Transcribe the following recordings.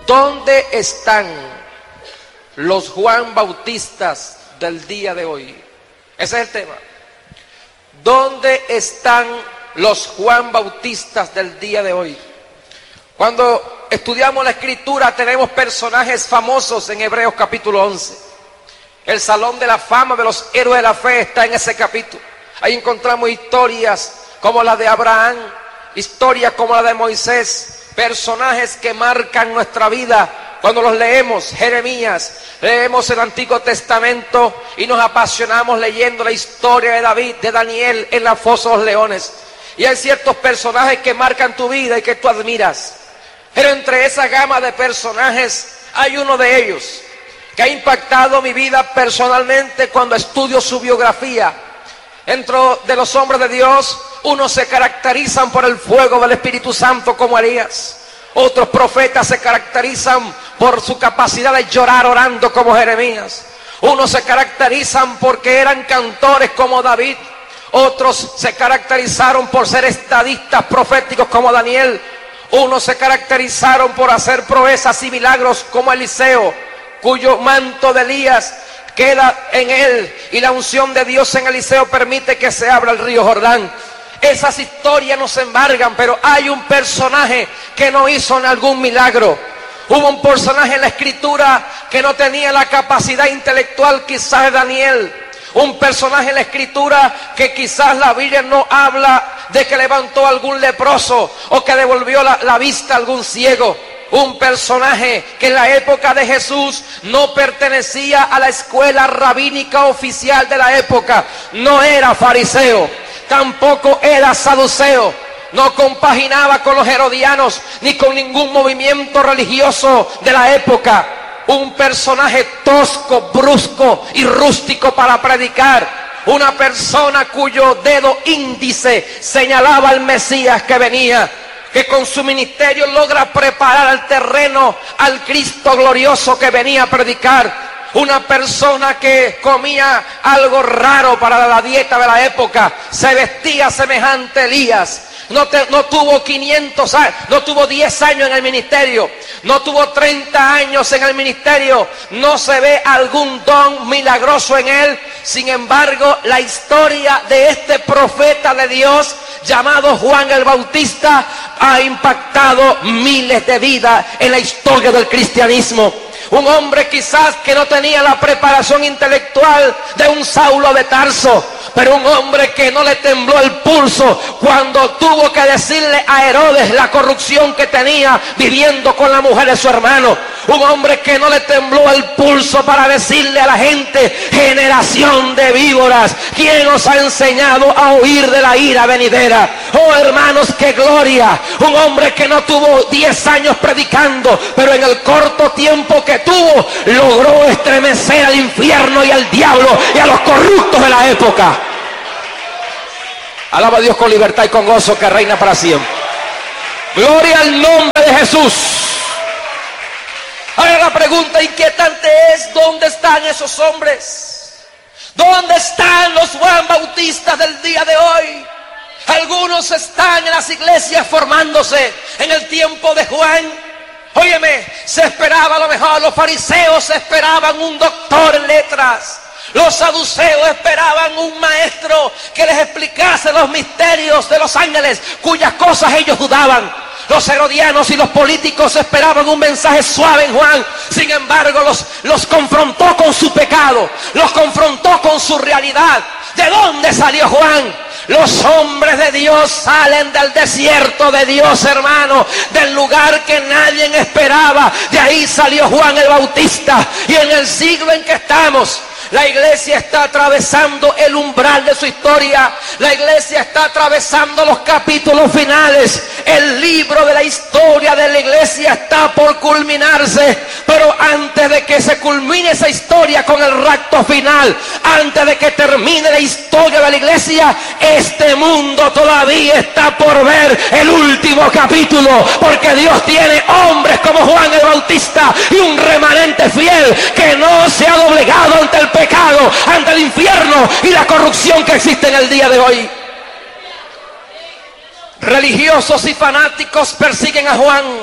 ¿Dónde están los Juan Bautistas del día de hoy? Ese es el tema. ¿Dónde están los Juan Bautistas del día de hoy? Cuando estudiamos la Escritura tenemos personajes famosos en Hebreos capítulo 11. El salón de la fama de los héroes de la fe está en ese capítulo. Ahí encontramos historias como la de Abraham, historias como la de Moisés, personajes que marcan nuestra vida. Cuando los leemos, Jeremías, leemos el Antiguo Testamento y nos apasionamos leyendo la historia de David, de Daniel en la fosa de los leones. Y hay ciertos personajes que marcan tu vida y que tú admiras. Pero entre esa gama de personajes hay uno de ellos que ha impactado mi vida personalmente cuando estudio su biografía. Dentro de los hombres de Dios, unos se caracterizan por el fuego del Espíritu Santo como Elías. Otros profetas se caracterizan por su capacidad de llorar orando como Jeremías. Unos se caracterizan porque eran cantores como David. Otros se caracterizaron por ser estadistas proféticos como Daniel. Unos se caracterizaron por hacer proezas y milagros como Eliseo, cuyo manto de Elías queda en él y la unción de Dios en Eliseo permite que se abra el río Jordán. Esas historias nos embargan, pero hay un personaje que no hizo algún milagro. Hubo un personaje en la Escritura que no tenía la capacidad intelectual quizás de Daniel. Un personaje en la Escritura que quizás la Biblia no habla de que levantó a algún leproso o que devolvió la vista a algún ciego. Un personaje que en la época de Jesús no pertenecía a la escuela rabínica oficial de la época. No era fariseo, tampoco era saduceo, no compaginaba con los herodianos ni con ningún movimiento religioso de la época. Un personaje tosco, brusco y rústico para predicar. Una persona cuyo dedo índice señalaba al Mesías que venía, que con su ministerio logra preparar el terreno al Cristo glorioso que venía a predicar. Una persona que comía algo raro para la dieta de la época, se vestía semejante a Elías. No tuvo 500 años, no tuvo 10 años en el ministerio, no tuvo 30 años en el ministerio, no se ve algún don milagroso en él. Sin embargo, la historia de este profeta de Dios llamado Juan el Bautista ha impactado miles de vidas en la historia del cristianismo. Un hombre quizás que no tenía la preparación intelectual de un Saulo de Tarso, pero un hombre que no le tembló el pulso cuando tuvo que decirle a Herodes la corrupción que tenía viviendo con la mujer de su hermano. Un hombre que no le tembló el pulso para decirle a la gente: generación de víboras, ¿quién os ha enseñado a huir de la ira venidera? Oh hermanos, qué gloria. Un hombre que no tuvo 10 años predicando, pero en el corto tiempo que tuvo logró estremecer al infierno y al diablo y a los corruptos de la época. Alaba a Dios con libertad y con gozo que reina para siempre. Gloria al nombre de Jesús. Ahora la pregunta inquietante es: ¿dónde están esos hombres? ¿Dónde están los Juan Bautistas del día de hoy? Algunos están en las iglesias formándose en el tiempo de Juan. Óyeme, se esperaba a lo mejor, los fariseos esperaban un doctor en letras. Los saduceos esperaban un maestro que les explicase los misterios de los ángeles, cuyas cosas ellos dudaban. Los herodianos y los políticos esperaban un mensaje suave en Juan. Sin embargo, los confrontó con su pecado, los confrontó con su realidad. ¿De dónde salió Juan? Los hombres de Dios salen del desierto de Dios, hermano, del lugar que nadie esperaba. De ahí salió Juan el Bautista. Y en el siglo en que estamos, la iglesia está atravesando el umbral de su historia. La iglesia está atravesando los capítulos finales. El libro de la historia de la iglesia está por culminarse. Pero antes de que se culmine esa historia con el rapto final, antes de que termine la historia de la iglesia, este mundo todavía está por ver el último capítulo. Porque Dios tiene hombres como Juan el Bautista y un remanente fiel que no se ha doblegado ante el pecado, ante el infierno y la corrupción que existe en el día de hoy. Religiosos y fanáticos persiguen a Juan.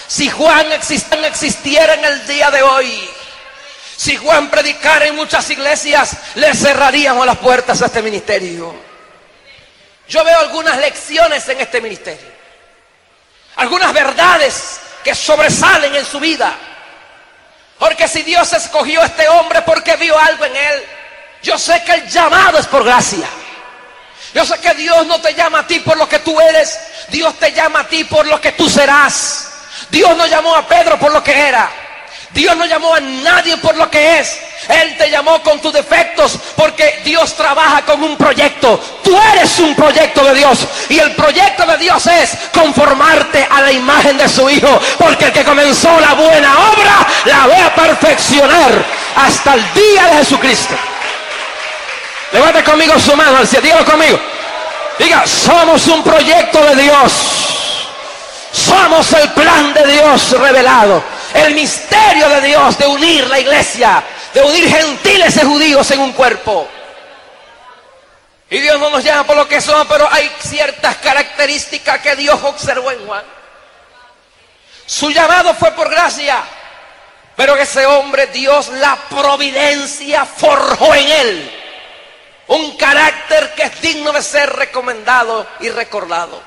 Si Juan existiera en el día de hoy, si Juan predicara en muchas iglesias, le cerraríamos las puertas a este ministerio. Yo veo algunas lecciones en este ministerio, algunas verdades que sobresalen en su vida. Porque si Dios escogió a este hombre porque vio algo en él, yo sé que el llamado es por gracia. Yo sé que Dios no te llama a ti por lo que tú eres, Dios te llama a ti por lo que tú serás. Dios no llamó a Pedro por lo que era, Dios no llamó a nadie por lo que es. Él te llamó con tus defectos, porque Dios trabaja con un proyecto. Tú eres un proyecto de Dios, y el proyecto de Dios es conformarte a la imagen de su Hijo, porque el que comenzó la buena obra la va a perfeccionar hasta el día de Jesucristo. Levante conmigo su mano al cielo, dígalo conmigo. Diga: somos un proyecto de Dios. Somos el plan de Dios revelado, el misterio de Dios de unir la iglesia, de unir gentiles y judíos en un cuerpo. Y Dios no nos llama por lo que somos, pero hay ciertas características que Dios observó en Juan. Su llamado fue por gracia, pero ese hombre, Dios, la providencia forjó en él un carácter que es digno de ser recomendado y recordado.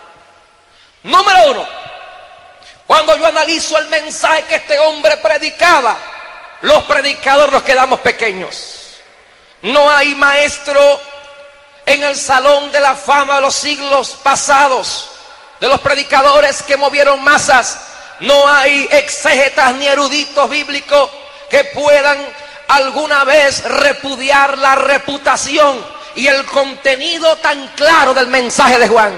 Número uno, cuando yo analizo el mensaje que este hombre predicaba, los predicadores nos quedamos pequeños. No hay maestro en el salón de la fama de los siglos pasados, de los predicadores que movieron masas. No hay exégetas ni eruditos bíblicos que puedan alguna vez repudiar la reputación y el contenido tan claro del mensaje de Juan.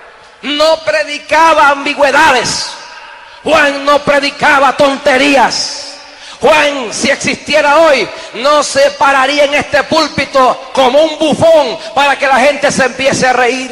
No predicaba ambigüedades. Juan no predicaba tonterías. Juan, si existiera hoy, no se pararía en este púlpito como un bufón para que la gente se empiece a reír.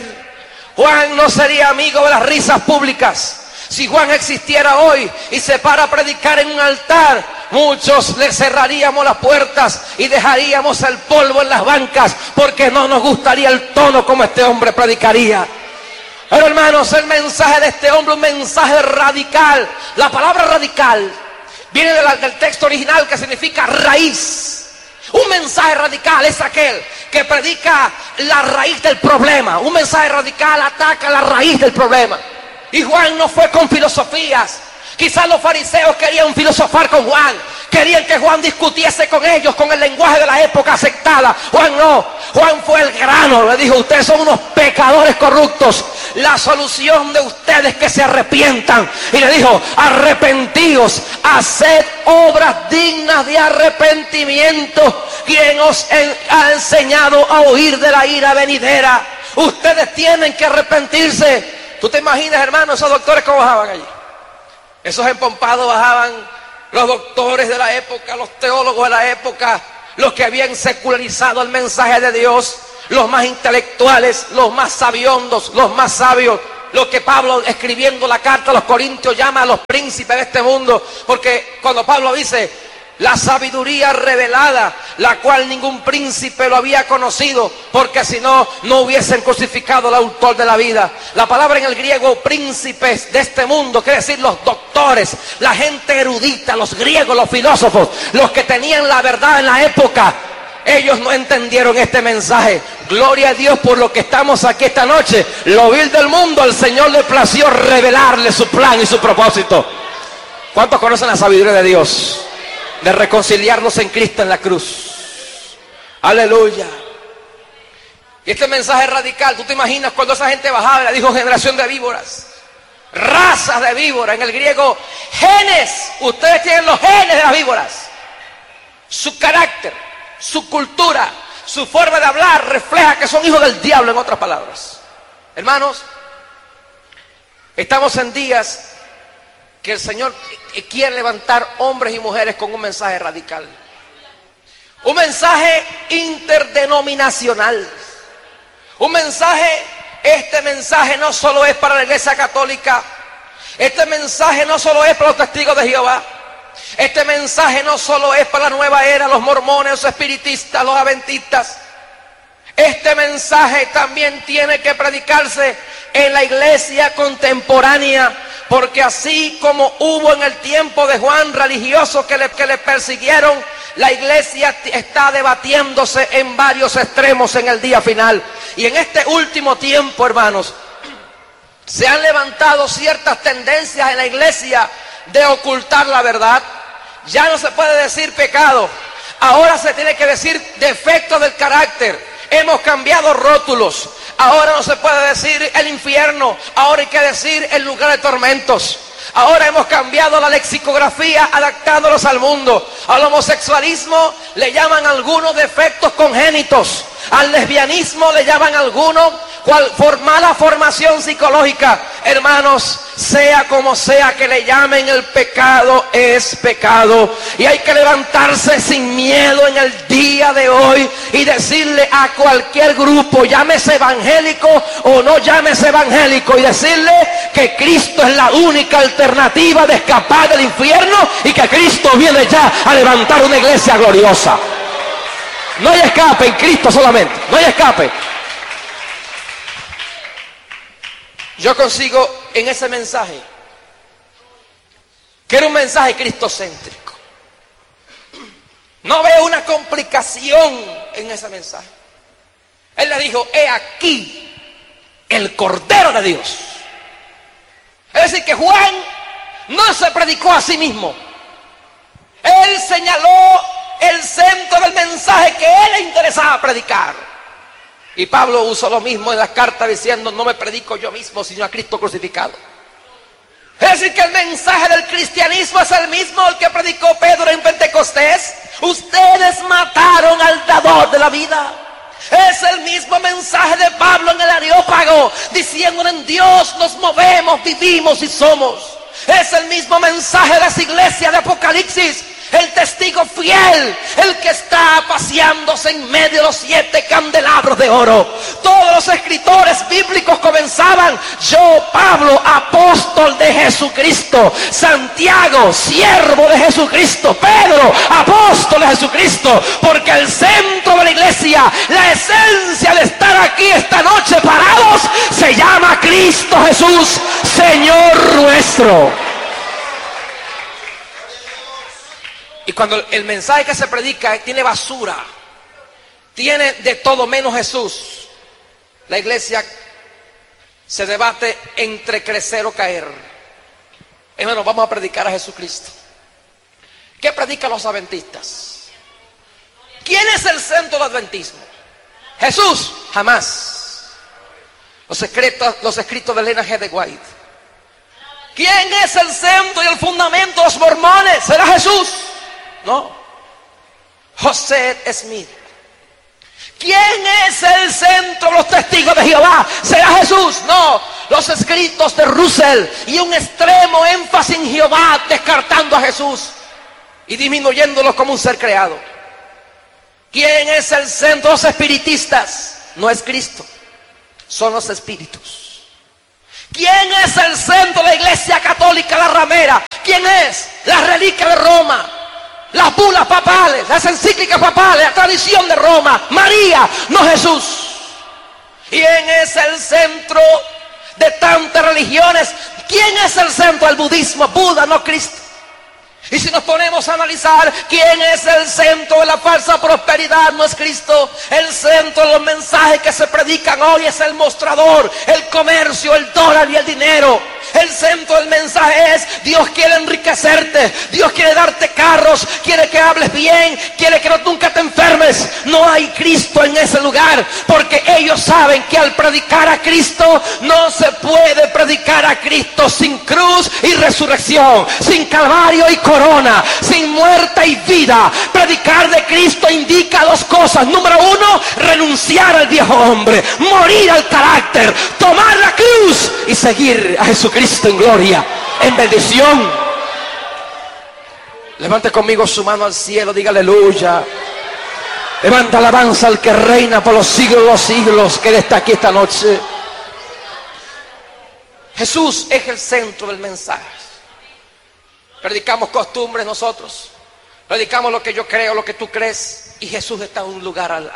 Juan no sería amigo de las risas públicas. Si Juan existiera hoy y se para a predicar en un altar, muchos le cerraríamos las puertas y dejaríamos el polvo en las bancas, porque no nos gustaría el tono como este hombre predicaría. Pero hermanos, el mensaje de este hombre, un mensaje radical. La palabra radical viene del texto original, que significa raíz. Un mensaje radical es aquel que predica la raíz del problema. Un mensaje radical ataca la raíz del problema. Y Juan no fue con filosofías. Quizás los fariseos querían filosofar con Juan, querían que Juan discutiese con ellos con el lenguaje de la época aceptada. Juan no, Juan fue el grano. Le dijo: ustedes son unos pecadores corruptos, la solución de ustedes es que se arrepientan. Y le dijo: arrepentíos, haced obras dignas de arrepentimiento. Quien os ha enseñado a huir de la ira venidera. Ustedes tienen que arrepentirse. ¿Tú te imaginas, hermano, esos doctores cómo bajaban allí? Esos empompados bajaban, los doctores de la época, los teólogos de la época, los que habían secularizado el mensaje de Dios, los más intelectuales, los más sabiondos, los más sabios, los que Pablo, escribiendo la carta a los Corintios, llama a los príncipes de este mundo, porque cuando Pablo dice la sabiduría revelada, la cual ningún príncipe lo había conocido, porque si no, no hubiesen crucificado al autor de la vida. La palabra en el griego príncipes de este mundo quiere decir los doctores, la gente erudita, los griegos, los filósofos, los que tenían la verdad en la época. Ellos no entendieron este mensaje. Gloria a Dios por lo que estamos aquí esta noche. Lo vil del mundo, al Señor le plació revelarle su plan y su propósito. ¿Cuántos conocen la sabiduría de Dios? De reconciliarnos en Cristo en la cruz. Aleluya. Y este mensaje radical, tú te imaginas cuando esa gente bajaba y le dijo: generación de víboras, razas de víboras. En el griego, genes. Ustedes tienen los genes de las víboras. Su carácter, su cultura, su forma de hablar refleja que son hijos del diablo, en otras palabras. Hermanos, estamos en días que el Señor quiere levantar hombres y mujeres con un mensaje radical, un mensaje interdenominacional, un mensaje. Este mensaje no solo es para la Iglesia Católica, este mensaje no solo es para los testigos de Jehová, este mensaje no solo es para la nueva era, los mormones, los espiritistas, los adventistas. Este mensaje también tiene que predicarse en la iglesia contemporánea, porque así como hubo en el tiempo de Juan religiosos que le persiguieron, la iglesia está debatiéndose en varios extremos en el día final. Y en este último tiempo, hermanos, se han levantado ciertas tendencias en la iglesia de ocultar la verdad. Ya no se puede decir pecado, ahora se tiene que decir defecto del carácter. Hemos cambiado rótulos. Ahora no se puede decir el infierno, ahora hay que decir el lugar de tormentos. Ahora hemos cambiado la lexicografía adaptándolos al mundo. Al homosexualismo le llaman algunos defectos congénitos. Al lesbianismo le llaman algunos mala formación psicológica. Hermanos, sea como sea que le llamen, el pecado es pecado. Y hay que levantarse sin miedo en el día de hoy y decirle a cualquier grupo, llámese evangélico o no llámese evangélico, y decirle que Cristo es la única alternativa de escapar del infierno y que Cristo viene ya a levantar una iglesia gloriosa. No hay escape en Cristo solamente, no hay escape. Yo consigo en ese mensaje que era un mensaje cristocéntrico. No veo una complicación en ese mensaje. Él le dijo, he aquí el Cordero de Dios. Es decir, que Juan no se predicó a sí mismo. Él señaló el centro del mensaje que él le interesaba predicar. Y Pablo usó lo mismo en las cartas diciendo, no me predico yo mismo, sino a Cristo crucificado. Es decir, que el mensaje del cristianismo es el mismo el que predicó Pedro en Pentecostés. Ustedes mataron al dador de la vida. Es el mismo mensaje de Pablo en el Areópago, diciendo, en Dios nos movemos, vivimos y somos. Es el mismo mensaje de las iglesias de Apocalipsis. El testigo fiel, el que está paseándose en medio de los 7 candelabros de oro. Todos los escritores bíblicos comenzaban, yo, Pablo, apóstol de Jesucristo. Santiago, siervo de Jesucristo. Pedro, apóstol de Jesucristo. Porque el centro de la iglesia, la esencia de estar aquí esta noche parados, se llama Cristo Jesús, Señor nuestro. Y cuando el mensaje que se predica tiene basura, tiene de todo menos Jesús, la iglesia se debate entre crecer o caer. Hermanos, vamos a predicar a Jesucristo. ¿Qué predican los adventistas? ¿Quién es el centro del adventismo? Jesús, jamás. Los escritos de Elena G. de White. ¿Quién es el centro y el fundamento de los mormones? ¿Será Jesús? No. José Smith. ¿Quién es el centro de los testigos de Jehová? ¿Será Jesús? No. Los escritos de Russell y un extremo énfasis en Jehová, descartando a Jesús y disminuyéndolo como un ser creado. ¿Quién es el centro de los espiritistas? No es Cristo, son los espíritus. ¿Quién es el centro de la iglesia católica, la ramera? ¿Quién es? La reliquia de Roma, las bulas papales, las encíclicas papales, la tradición de Roma. María, no Jesús. ¿Quién es el centro de tantas religiones? ¿Quién es el centro del budismo? Buda, no Cristo. Y si nos ponemos a analizar quién es el centro de la falsa prosperidad, no es Cristo. El centro de los mensajes que se predican hoy es el mostrador, el comercio, el dólar y el dinero. El centro del mensaje es: Dios quiere enriquecerte, Dios quiere darte carros, quiere que hables bien, quiere que nunca te enfermes. No hay Cristo en ese lugar, porque ellos saben que al predicar a Cristo no se puede predicar a Cristo sin cruz y resurrección, sin calvario y corona, sin muerte y vida. Predicar de Cristo indica dos cosas. Número uno, renunciar al viejo hombre, morir al carácter, tomar la cruz y seguir a Jesucristo en gloria, en bendición. Levante conmigo su mano al cielo, diga aleluya. Levanta alabanza al que reina por los siglos de los siglos, que Él está aquí esta noche. Jesús es el centro del mensaje. Predicamos costumbres nosotros, predicamos lo que yo creo, lo que tú crees, y Jesús está en un lugar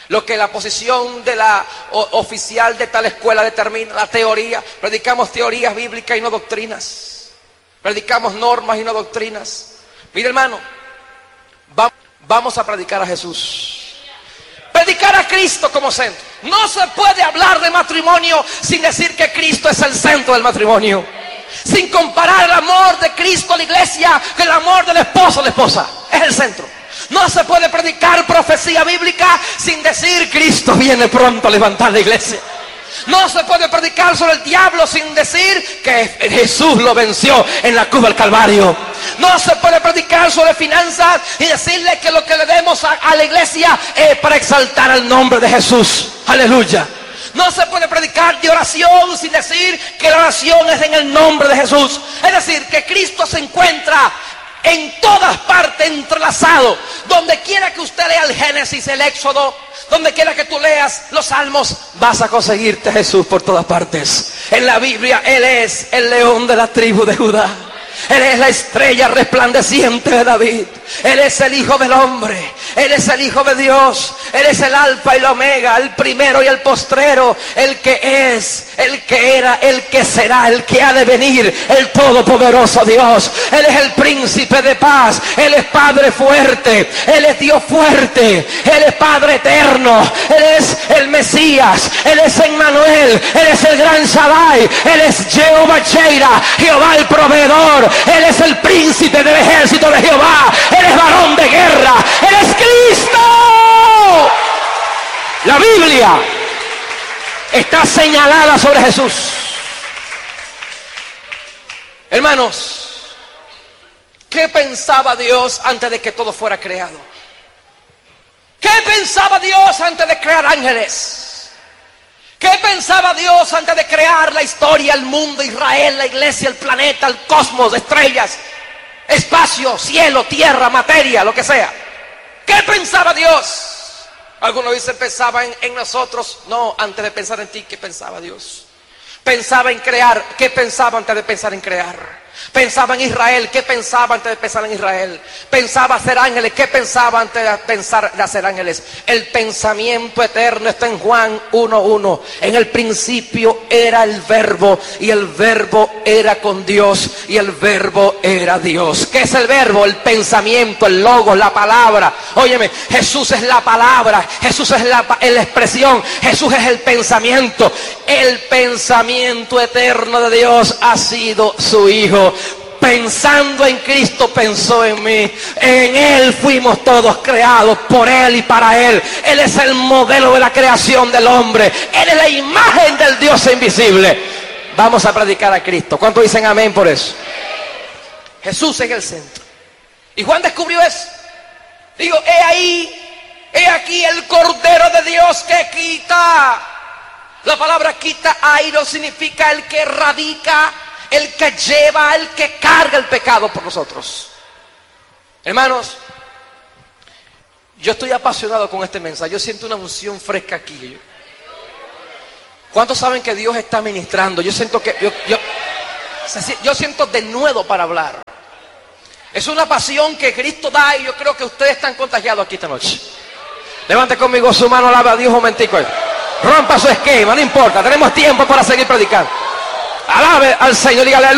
Lo que la posición de la oficial de tal escuela determina, la teoría. Predicamos teorías bíblicas y no doctrinas. Predicamos normas y no doctrinas. Mire, hermano, vamos a predicar a Jesús. Predicar a Cristo como centro. No se puede hablar de matrimonio sin decir que Cristo es el centro del matrimonio. Sin comparar el amor de Cristo a la iglesia con el amor del esposo a la esposa. Es el centro. No se puede predicar profecía bíblica sin decir Cristo viene pronto a levantar la iglesia. No se puede predicar sobre el diablo sin decir que Jesús lo venció en la cruz del Calvario. No se puede predicar sobre finanzas y decirle que lo que le demos a la iglesia es para exaltar el nombre de Jesús. Aleluya. No se puede predicar de oración sin decir que la oración es en el nombre de Jesús. Es decir, que Cristo se encuentra en todas partes entrelazado. Donde quiera que usted lea el Génesis, el Éxodo, donde quiera que tú leas los Salmos, vas a conseguirte Jesús por todas partes. En la Biblia Él es el león de la tribu de Judá. Él es la estrella resplandeciente de David. Él es el Hijo del hombre. Él es el Hijo de Dios. Él es el Alfa y el Omega, el primero y el postrero, el que es, el que era, el que será, el que ha de venir, el todopoderoso Dios. Él es el príncipe de paz. Él es Padre fuerte. Él es Dios fuerte. Él es Padre eterno. Él es el Mesías. Él es Emmanuel. Él es el gran Shaddai. Él es Jehová Jireh, Jehová el proveedor. Él es el príncipe del ejército de Jehová. Él es varón de guerra. Él es Cristo. La Biblia está señalada sobre Jesús. Hermanos, ¿qué pensaba Dios antes de que todo fuera creado? ¿Qué pensaba Dios antes de crear ángeles? ¿Qué pensaba Dios antes de crear la historia, el mundo, Israel, la iglesia, el planeta, el cosmos, estrellas, espacio, cielo, tierra, materia, lo que sea? ¿Qué pensaba Dios? Algunos dicen pensaba en nosotros. No, antes de pensar en ti, ¿qué pensaba Dios? Pensaba en crear. ¿Qué pensaba antes de pensar en crear? Pensaba en Israel. ¿Qué pensaba antes de pensar en Israel? Pensaba hacer ángeles. ¿Qué pensaba antes de pensar de hacer ángeles? El pensamiento eterno está en Juan 1:1. En el principio era el verbo, y el verbo era con Dios, y el verbo era Dios. ¿Qué es el verbo? El pensamiento, el logos, la palabra. Óyeme, Jesús es la palabra. Jesús es la expresión. Jesús es el pensamiento. El pensamiento eterno de Dios ha sido su Hijo. Pensando en Cristo, pensó en mí. En Él fuimos todos creados, por Él y para Él. Él es el modelo de la creación del hombre. Él es la imagen del Dios invisible. Vamos a predicar a Cristo. ¿Cuántos dicen amén por eso? Jesús es el centro. Y Juan descubrió eso. Digo, he ahí, he aquí el Cordero de Dios que quita. La palabra quita, airo, significa el que radica, el que lleva, el que carga el pecado por nosotros. Hermanos, yo estoy apasionado con este mensaje. Yo siento una unción fresca aquí. ¿Cuántos saben que Dios está ministrando? Yo siento que yo siento denuedo para hablar. Es una pasión que Cristo da, y yo creo que ustedes están contagiados aquí esta noche. Levante conmigo su mano, alaba a Dios un momentico. Rompa su esquema, no importa, tenemos tiempo para seguir predicando. Alabe al Señor, dígale aleluya.